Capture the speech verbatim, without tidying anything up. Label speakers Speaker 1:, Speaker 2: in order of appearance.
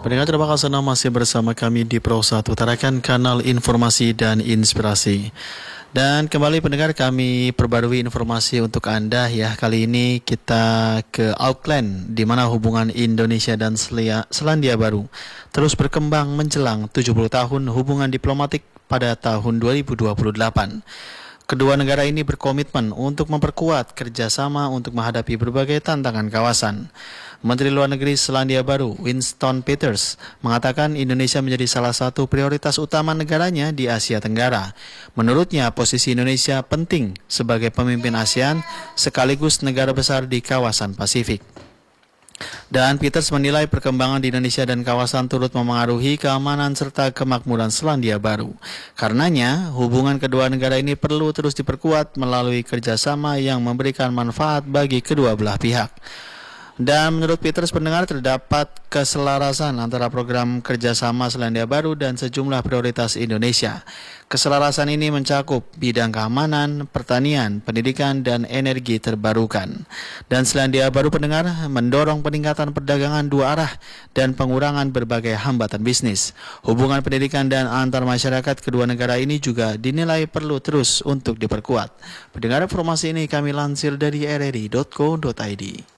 Speaker 1: Pendengar terima kasih masih bersama kami di Pro satu Tarakan Kanal Informasi dan Inspirasi. Dan kembali pendengar kami perbarui informasi untuk Anda ya. Kali ini kita ke Auckland di mana hubungan Indonesia dan Selandia Baru terus berkembang menjelang tujuh puluh tahun hubungan diplomatik pada tahun dua ribu dua puluh delapan. Kedua negara ini berkomitmen untuk memperkuat kerjasama untuk menghadapi berbagai tantangan kawasan. Menteri Luar Negeri Selandia Baru, Winston Peters, mengatakan Indonesia menjadi salah satu prioritas utama negaranya di Asia Tenggara. Menurutnya, posisi Indonesia penting sebagai pemimpin ASEAN sekaligus negara besar di kawasan Pasifik. Dan Peters menilai perkembangan di Indonesia dan kawasan turut memengaruhi keamanan serta kemakmuran Selandia Baru. Karenanya, hubungan kedua negara ini perlu terus diperkuat melalui kerjasama yang memberikan manfaat bagi kedua belah pihak. Dan menurut Peters, pendengar terdapat keselarasan antara program kerjasama Selandia Baru dan sejumlah prioritas Indonesia. Keselarasan ini mencakup bidang keamanan, pertanian, pendidikan, dan energi terbarukan. Dan Selandia Baru pendengar mendorong peningkatan perdagangan dua arah dan pengurangan berbagai hambatan bisnis. Hubungan pendidikan dan antar masyarakat kedua negara ini juga dinilai perlu terus untuk diperkuat. Pendengar informasi ini kami lansir dari r r i dot co dot i d.